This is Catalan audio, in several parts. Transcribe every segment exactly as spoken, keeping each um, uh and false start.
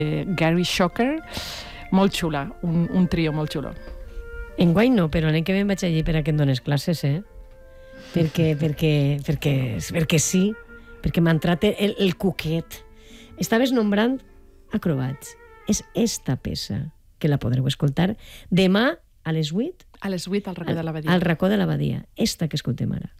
Gary Shocker, molt xula, un, un trio molt xulo. Enguany no, però l'any que ve vaig allí per a que em dones classes, eh? Perquè, perquè, perquè, perquè sí, perquè m'ha entrat el, el cuquet. Estaves nombrant acrobats. És esta peça, que la podreu escoltar demà a les vuit. A les vuit al racó de l'abadia. Al racó de l'abadia. Esta que escoltem ara.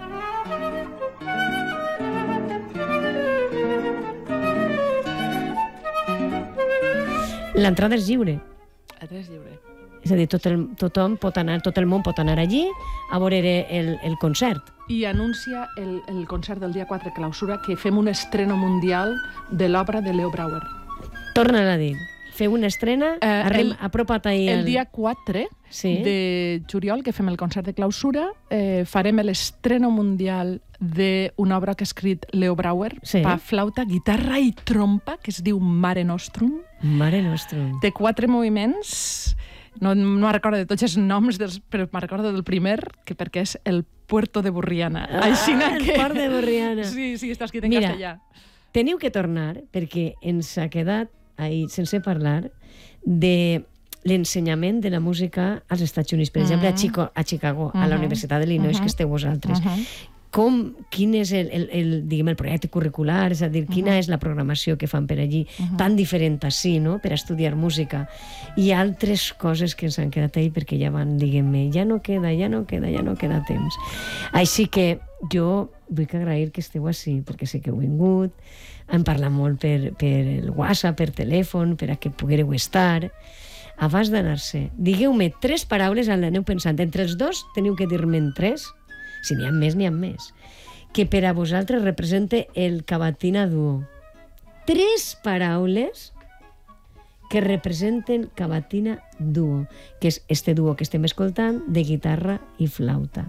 L'entrada és lliure. L'entrada és lliure. És a dir, tot el, tothom pot anar, tot el món pot anar allí a veure el, el concert. I anuncia el, el concert del dia quatre clausura que fem un estreno mundial de l'obra de Leo Brouwer. Torna-la a dir. Feu una estrena, Eh, arrem, el- apropa't ahir... El dia quatre Sí. de juliol, que fem el concert de clausura, eh, farem l'estreno mundial d'una obra que ha escrit Leo Brouwer, Sí. per flauta, guitarra i trompa, que es diu Mare Nostrum. Mare nostra. Té quatre moviments, no, no me'n recordo de tots els noms, dels, però me'n recordo del primer, que perquè és el Puerto de Burriana. Ah, Aixina el que... Port de Borriana. Sí, sí, està escrit en Mira, castellà. Teniu que tornar, perquè ens ha quedat ahir sense parlar de l'ensenyament de la música als Estats Units. Per exemple, a, Chico, a Chicago, a la Mhm. Universitat d'Illinois, Mhm. que esteu vosaltres. Uh-huh. Com, quin és el, el, el, diguem, el projecte curricular, és a dir, quina és la programació que fan per allí, tan diferent així, no?, per a estudiar música, i altres coses que ens han quedat ahí perquè ja van, diguem-me, ja no queda, ja no queda, ja no queda temps. Així que jo vull que agrair que esteu així, perquè sé que heu vingut, hem parlat molt per, per el WhatsApp, per telèfon, per a que poguéreu estar. Abans d'anar-se, digueu-me tres paraules, aneu pensant, entre els dos teniu que dir-me'n tres, si n'hi ha més, n'hi ha més, que per a vosaltres represente el Cavatina Duo. Tres paraules que representen Cavatina Duo, que és este duo que estem escoltant de guitarra i flauta.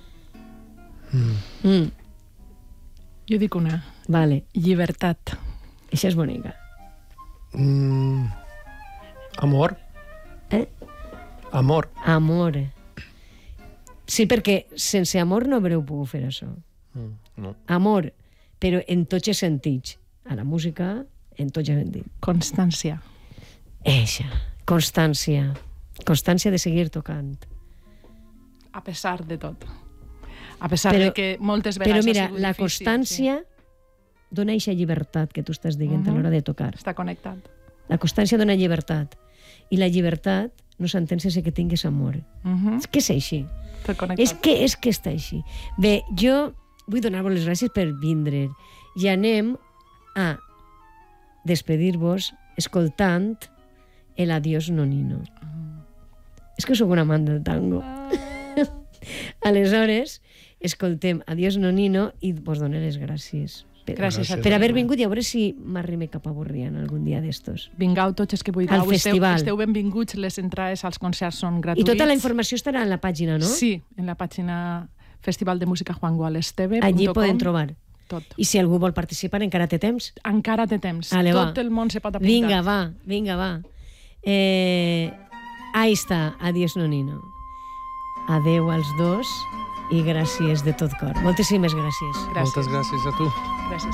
Mm. Mm, Jo dic una. vale, Llibertat. això és bonica. Mm, amor. Eh? Amor. Amor. Sí, perquè sense amor no haureu pogut fer això. Mm, no. Amor, però en tots els sentits. A la música, en tots els sentits. Constància. Eixa, constància. Constància de seguir tocant. A pesar de tot. A pesar Però- de que moltes Però vegades mira, ha sigut la difícil, constància dona eixa llibertat que tu estàs dient a Mhm. l'hora de tocar. Sí. Està connectat. La constància dona llibertat. I la llibertat no s'entén sense que tingues amor. Uh-huh. És que és així. Està connectat. És que, és que està així. Bé, jo vull donar-vos les gràcies per vindre i anem a despedir-vos escoltant el Adiós Nonino. És que sóc un amant del tango. Aleshores, escoltem Adiós Nonino i vos dono les gràcies. Per, Gràcies a Gràcies. tu. per haver vingut i a veure si m'arrime cap a Borriana algun dia d'estos. Vingueu tots els que vulgueu. Al festival. Esteu, esteu benvinguts, les entrades als concerts són I gratuïts. tota la informació estarà en la pàgina, no? Sí, en la pàgina Festival de Música Juan Gual Esteve. Allí poden trobar. Tot. I si algú vol participar, encara té temps. Encara té temps. Ale, va. Tot el món se pot apuntar. Vinga, va, vinga, va. Eh, ahí està, Adiós Nonino. Adeu als dos i gràcies de tot cor. Moltíssimes gràcies. Gràcies. Moltes gràcies a tu. Gràcies.